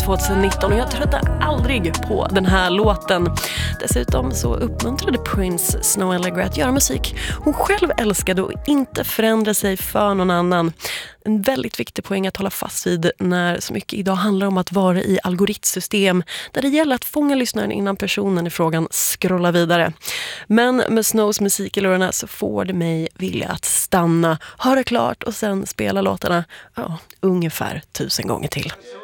2019 och jag tröttade aldrig på den här låten. Dessutom så uppmuntrade Prince Snow Allegra att göra musik hon själv älskade och inte förändra sig för någon annan. En väldigt viktig poäng att hålla fast vid när så mycket idag handlar om att vara i algoritmsystem där det gäller att fånga lyssnaren innan personen i frågan scrollar vidare. Men med Snows musik i lurarna så får det mig vilja att stanna, höra klart och sen spela låtarna ungefär 1000 gånger till.